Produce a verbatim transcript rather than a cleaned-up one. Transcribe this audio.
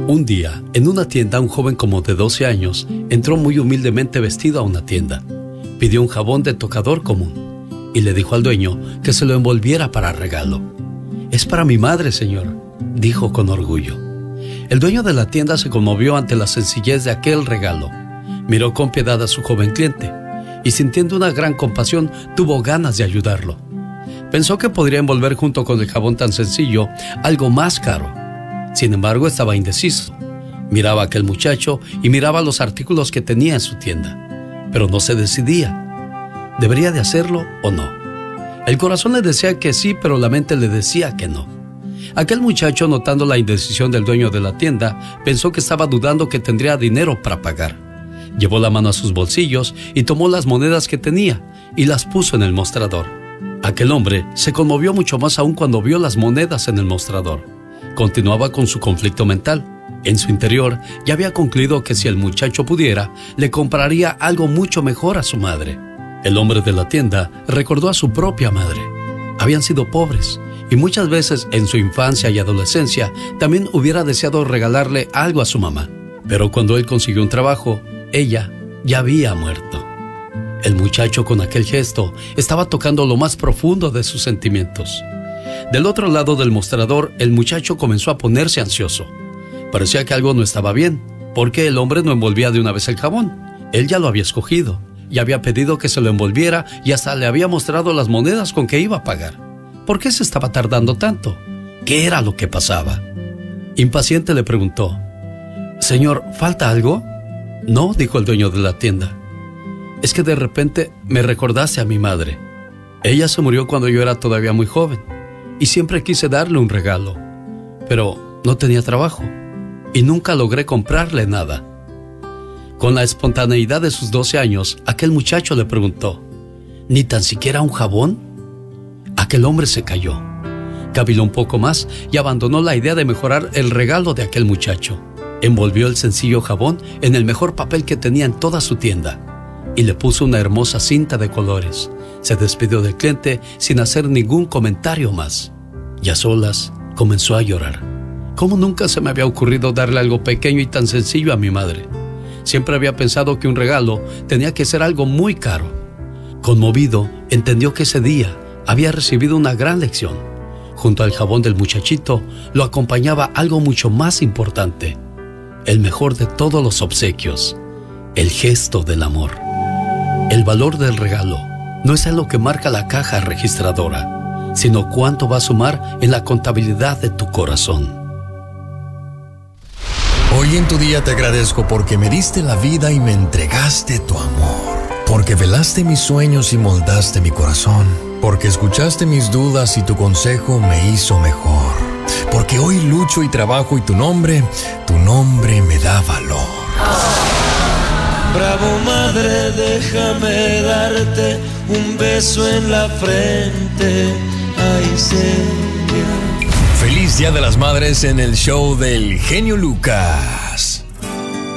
Un día, en una tienda, un joven como de doce años entró muy humildemente vestido a una tienda. Pidió un jabón de tocador común y le dijo al dueño que se lo envolviera para regalo. «Es para mi madre, señor», dijo con orgullo. El dueño de la tienda se conmovió ante la sencillez de aquel regalo. Miró con piedad a su joven cliente y, sintiendo una gran compasión, tuvo ganas de ayudarlo. Pensó que podría envolver junto con el jabón tan sencillo algo más caro. Sin embargo, estaba indeciso. Miraba a aquel muchacho y miraba los artículos que tenía en su tienda, pero no se decidía. ¿Debería de hacerlo o no? El corazón le decía que sí, pero la mente le decía que no. Aquel muchacho, notando la indecisión del dueño de la tienda, pensó que estaba dudando que tendría dinero para pagar. Llevó la mano a sus bolsillos y tomó las monedas que tenía y las puso en el mostrador. Aquel hombre se conmovió mucho más aún cuando vio las monedas en el mostrador. Continuaba con su conflicto mental. En su interior ya había concluido que si el muchacho pudiera, le compraría algo mucho mejor a su madre. El hombre de la tienda recordó a su propia madre. Habían sido pobres y muchas veces en su infancia y adolescencia también hubiera deseado regalarle algo a su mamá. Pero cuando él consiguió un trabajo, ella ya había muerto. El muchacho, con aquel gesto, estaba tocando lo más profundo de sus sentimientos. Del otro lado del mostrador, el muchacho comenzó a ponerse ansioso. Parecía que algo no estaba bien, porque el hombre no envolvía de una vez el jabón. Él ya lo había escogido y había pedido que se lo envolviera y hasta le había mostrado las monedas con que iba a pagar. ¿Por qué se estaba tardando tanto? ¿Qué era lo que pasaba? Impaciente le preguntó: «Señor, ¿falta algo?» «No», dijo el dueño de la tienda. «Es que de repente me recordaste a mi madre. Ella se murió cuando yo era todavía muy joven y siempre quise darle un regalo, pero no tenía trabajo y nunca logré comprarle nada». Con la espontaneidad de sus doce años, aquel muchacho le preguntó: «¿Ni tan siquiera un jabón?». Aquel hombre se calló, caviló un poco más y abandonó la idea de mejorar el regalo de aquel muchacho. Envolvió el sencillo jabón en el mejor papel que tenía en toda su tienda y le puso una hermosa cinta de colores. Se despidió del cliente sin hacer ningún comentario más. Y a solas comenzó a llorar. ¿Cómo nunca se me había ocurrido darle algo pequeño y tan sencillo a mi madre? Siempre había pensado que un regalo tenía que ser algo muy caro. Conmovido, entendió que ese día había recibido una gran lección. Junto al jabón del muchachito lo acompañaba algo mucho más importante: el mejor de todos los obsequios, el gesto del amor. El valor del regalo no es en lo que marca la caja registradora, sino cuánto va a sumar en la contabilidad de tu corazón. Hoy en tu día te agradezco porque me diste la vida y me entregaste tu amor, porque velaste mis sueños y moldaste mi corazón, porque escuchaste mis dudas y tu consejo me hizo mejor, porque hoy lucho y trabajo y tu nombre, tu nombre me da valor. Bravo madre, déjame darte un beso en la frente. Ay, señor. Feliz Día de las Madres en el show del Genio Lucas.